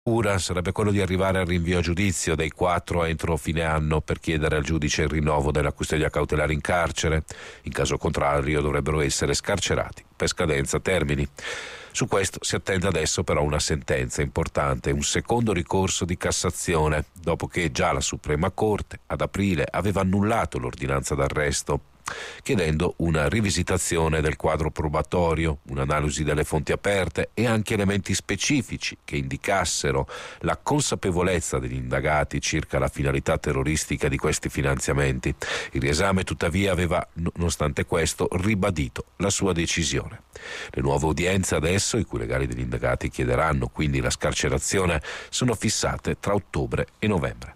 Ora sarebbe quello di arrivare al rinvio a giudizio dei 4 entro fine anno per chiedere al giudice il rinnovo della custodia cautelare in carcere. In caso contrario dovrebbero essere scarcerati per scadenza termini. Su questo si attende adesso però una sentenza importante, un secondo ricorso di Cassazione, dopo che già la Suprema Corte ad aprile aveva annullato l'ordinanza d'arresto, chiedendo una rivisitazione del quadro probatorio, un'analisi delle fonti aperte e anche elementi specifici che indicassero la consapevolezza degli indagati circa la finalità terroristica di questi finanziamenti. Il riesame tuttavia aveva, nonostante questo, ribadito la sua decisione. Le nuove udienze adesso, i cui legali degli indagati chiederanno quindi la scarcerazione, sono fissate tra ottobre e novembre.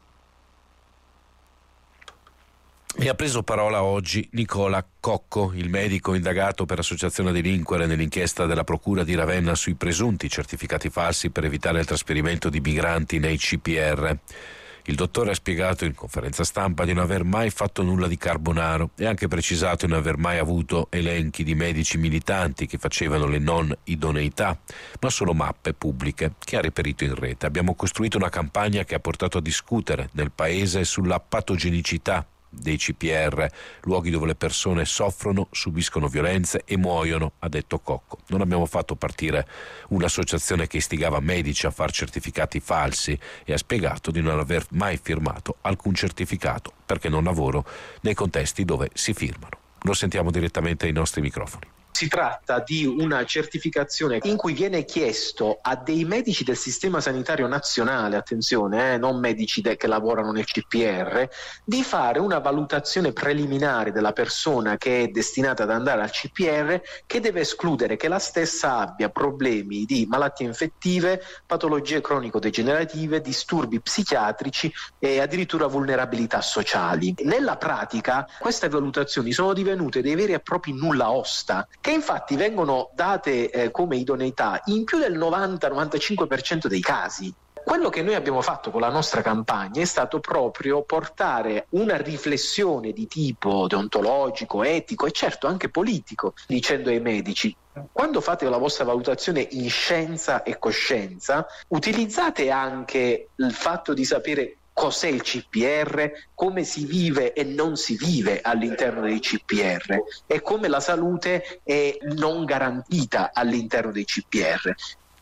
E ha preso parola oggi Nicola Cocco, il medico indagato per associazione a delinquere nell'inchiesta della Procura di Ravenna sui presunti certificati falsi per evitare il trasferimento di migranti nei CPR. Il dottore ha spiegato in conferenza stampa di non aver mai fatto nulla di carbonaro e anche precisato di non aver mai avuto elenchi di medici militanti che facevano le non idoneità, ma solo mappe pubbliche che ha reperito in rete. Abbiamo costruito una campagna che ha portato a discutere nel paese sulla patogenicità dei CPR, luoghi dove le persone soffrono, subiscono violenze e muoiono, ha detto Cocco. Non abbiamo fatto partire un'associazione che istigava medici a far certificati falsi e ha spiegato di non aver mai firmato alcun certificato perché non lavoro nei contesti dove si firmano. Lo sentiamo direttamente ai nostri microfoni. Si tratta di una certificazione in cui viene chiesto a dei medici del sistema sanitario nazionale, attenzione, non medici che lavorano nel CPR, di fare una valutazione preliminare della persona che è destinata ad andare al CPR, che deve escludere che la stessa abbia problemi di malattie infettive, patologie cronico-degenerative, disturbi psichiatrici e addirittura vulnerabilità sociali. Nella pratica queste valutazioni sono divenute dei veri e propri nulla osta, che infatti vengono date come idoneità in più del 90-95% dei casi. Quello che noi abbiamo fatto con la nostra campagna è stato proprio portare una riflessione di tipo deontologico, etico e certo anche politico, dicendo ai medici: quando fate la vostra valutazione in scienza e coscienza, utilizzate anche il fatto di sapere cos'è il CPR, come si vive e non si vive all'interno dei CPR e come la salute è non garantita all'interno dei CPR.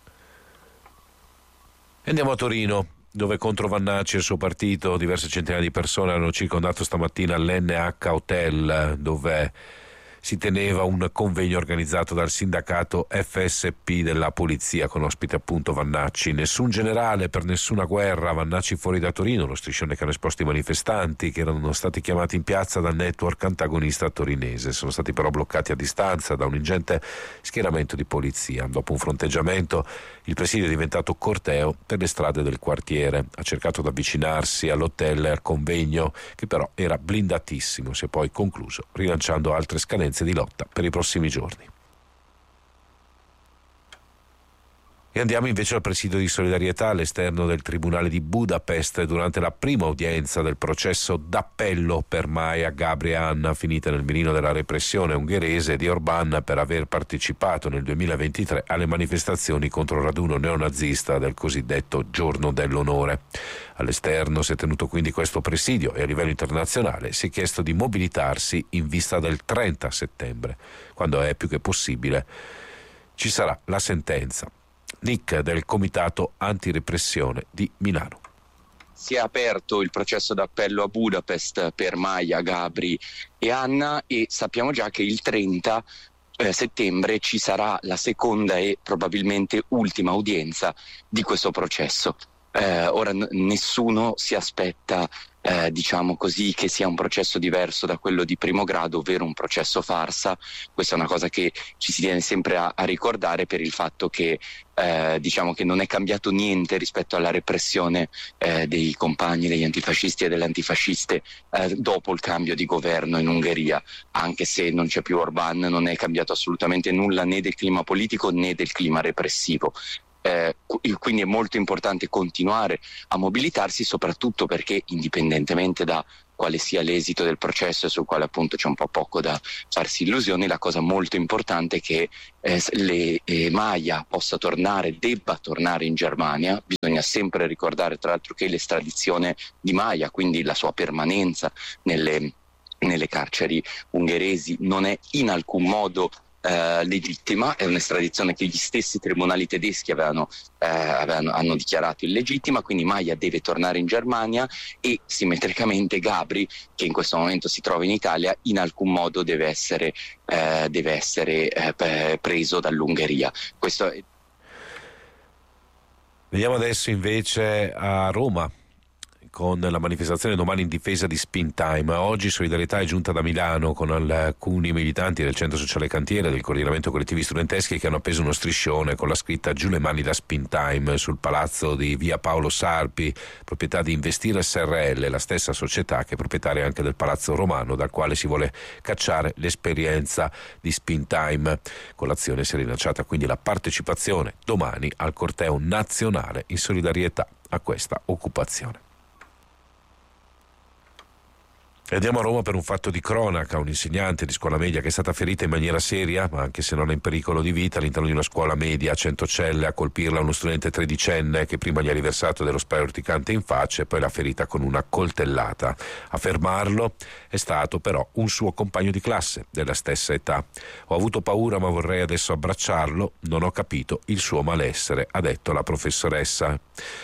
Andiamo a Torino, dove contro Vannacci e il suo partito diverse centinaia di persone hanno circondato stamattina l'NH Hotel, dove si teneva un convegno organizzato dal sindacato FSP della polizia con ospite appunto Vannacci. Nessun generale per nessuna guerra, Vannacci fuori da Torino, lo striscione che hanno esposto i manifestanti che erano stati chiamati in piazza dal network antagonista torinese. Sono stati però bloccati a distanza da un ingente schieramento di polizia. Dopo un fronteggiamento il presidio è diventato corteo per le strade del quartiere. Ha cercato di avvicinarsi all'hotel e al convegno, che però era blindatissimo. Si è poi concluso rilanciando altre scadenze di lotta per i prossimi giorni. E andiamo invece al presidio di solidarietà all'esterno del Tribunale di Budapest durante la prima udienza del processo d'appello per Maia Gabriel, finita nel mirino della repressione ungherese di Orbán per aver partecipato nel 2023 alle manifestazioni contro il raduno neonazista del cosiddetto Giorno dell'Onore. All'esterno si è tenuto quindi questo presidio e a livello internazionale si è chiesto di mobilitarsi in vista del 30 settembre, quando è più che possibile ci sarà la sentenza. Nick del Comitato Antirepressione di Milano. Si è aperto il processo d'appello a Budapest per Maia, Gabri e Anna e sappiamo già che il 30 settembre ci sarà la seconda e probabilmente ultima udienza di questo processo. Ora nessuno si aspetta diciamo così, che sia un processo diverso da quello di primo grado, ovvero un processo farsa. Questa è una cosa che ci si tiene sempre a ricordare, per il fatto che diciamo che non è cambiato niente rispetto alla repressione dei compagni degli antifascisti e delle antifasciste dopo il cambio di governo in Ungheria. Anche se non c'è più Orbán, non è cambiato assolutamente nulla né del clima politico né del clima repressivo. quindi è molto importante continuare a mobilitarsi, soprattutto perché indipendentemente da quale sia l'esito del processo, sul quale appunto c'è un po' poco da farsi illusioni, la cosa molto importante è che Maia debba tornare in Germania. Bisogna sempre ricordare tra l'altro che l'estradizione di Maia, quindi la sua permanenza nelle carceri ungheresi, non è in alcun modo legittima. È un'estradizione che gli stessi tribunali tedeschi hanno dichiarato illegittima, quindi Maia deve tornare in Germania e simmetricamente Gabri, che in questo momento si trova in Italia, in alcun modo deve essere preso dall'Ungheria. Questo è... Vediamo adesso invece a Roma, con la manifestazione domani in difesa di Spintime. Oggi solidarietà è giunta da Milano con alcuni militanti del Centro Sociale Cantiere del Coordinamento Collettivi Studenteschi che hanno appeso uno striscione con la scritta "Giù le mani da Spintime" sul palazzo di via Paolo Sarpi, proprietà di Investire SRL, la stessa società che è proprietaria anche del Palazzo Romano, dal quale si vuole cacciare l'esperienza di Spintime. Con l'azione si è rilanciata quindi la partecipazione domani al corteo nazionale in solidarietà a questa occupazione. E andiamo a Roma per un fatto di cronaca. Un insegnante di scuola media che è stata ferita in maniera seria, ma anche se non è in pericolo di vita, all'interno di una scuola media a Centocelle. A colpirla uno studente tredicenne che prima gli ha riversato dello spray urticante in faccia e poi l'ha ferita con una coltellata. A fermarlo è stato però un suo compagno di classe della stessa età. "Ho avuto paura, ma vorrei adesso abbracciarlo. Non ho capito il suo malessere", ha detto la professoressa.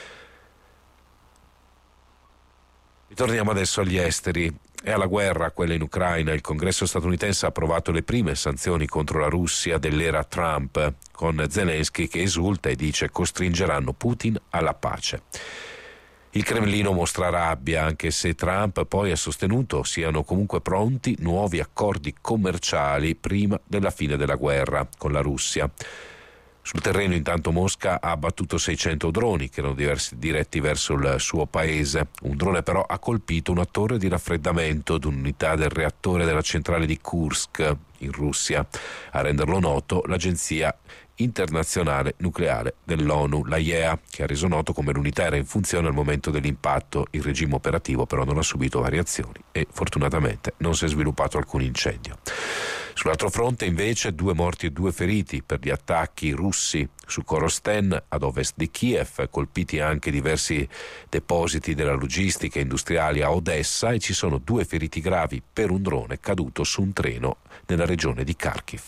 Ritorniamo adesso agli esteri. E alla guerra, quella in Ucraina, il Congresso statunitense ha approvato le prime sanzioni contro la Russia dell'era Trump, con Zelensky che esulta e dice costringeranno Putin alla pace. Il Cremlino mostra rabbia, anche se Trump poi ha sostenuto siano comunque pronti nuovi accordi commerciali prima della fine della guerra con la Russia. Sul terreno intanto Mosca ha abbattuto 600 droni che erano diretti verso il suo paese. Un drone però ha colpito una torre di raffreddamento d'unità del reattore della centrale di Kursk in Russia. A renderlo noto l'Agenzia internazionale nucleare dell'ONU, l'AIEA, che ha reso noto come l'unità era in funzione al momento dell'impatto. Il regime operativo però non ha subito variazioni e fortunatamente non si è sviluppato alcun incendio. Sull'altro fronte invece 2 morti e 2 feriti per gli attacchi russi su Korosten ad ovest di Kiev, colpiti anche diversi depositi della logistica industriali a Odessa e ci sono 2 feriti gravi per un drone caduto su un treno nella regione di Kharkiv.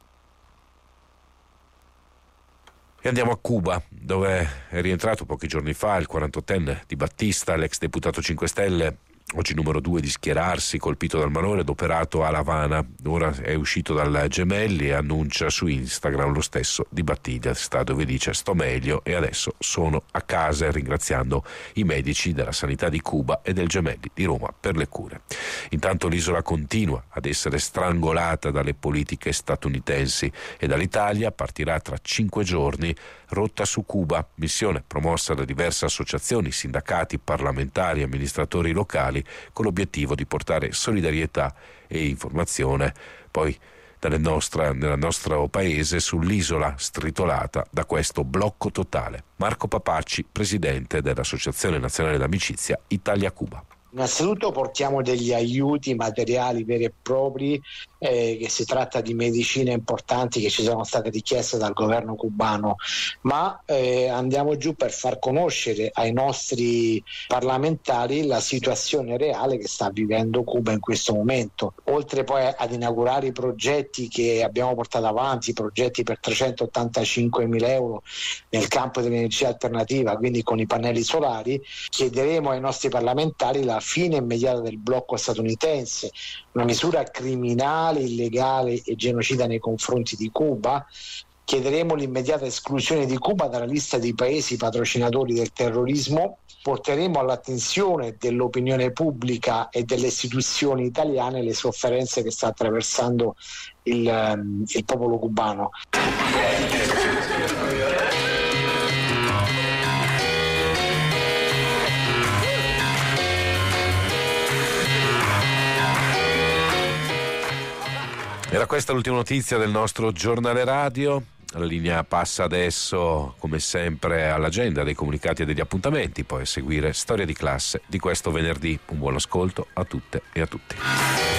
E andiamo a Cuba, dove è rientrato pochi giorni fa il 48enne di Battista, l'ex deputato 5 Stelle, oggi numero 2 di schierarsi, colpito dal malore ed operato a La Habana. Ora è uscito dal Gemelli e annuncia su Instagram lo stesso Di Battiglia, dove dice sto meglio e adesso sono a casa, ringraziando i medici della sanità di Cuba e del Gemelli di Roma per le cure. Intanto l'isola continua ad essere strangolata dalle politiche statunitensi e dall'Italia partirà tra 5 giorni rotta su Cuba, missione promossa da diverse associazioni, sindacati, parlamentari, amministratori locali, con l'obiettivo di portare solidarietà e informazione poi nel nostro paese sull'isola stritolata da questo blocco totale. Marco Papacci, presidente dell'Associazione Nazionale d'Amicizia Italia-Cuba. Innanzitutto portiamo degli aiuti materiali veri e propri, che si tratta di medicine importanti che ci sono state richieste dal governo cubano, ma andiamo giù per far conoscere ai nostri parlamentari la situazione reale che sta vivendo Cuba in questo momento. Oltre poi ad inaugurare i progetti che abbiamo portato avanti, progetti per 385.000 euro nel campo dell'energia alternativa, quindi con i pannelli solari, chiederemo ai nostri parlamentari la fine immediata del blocco statunitense, una misura criminale, illegale e genocida nei confronti di Cuba. Chiederemo l'immediata esclusione di Cuba dalla lista dei paesi patrocinatori del terrorismo. Porteremo all'attenzione dell'opinione pubblica e delle istituzioni italiane le sofferenze che sta attraversando il popolo cubano. Era questa l'ultima notizia del nostro giornale radio. La linea passa adesso, come sempre, all'agenda dei comunicati e degli appuntamenti, poi a seguire Storia di classe di questo venerdì. Un buon ascolto a tutte e a tutti.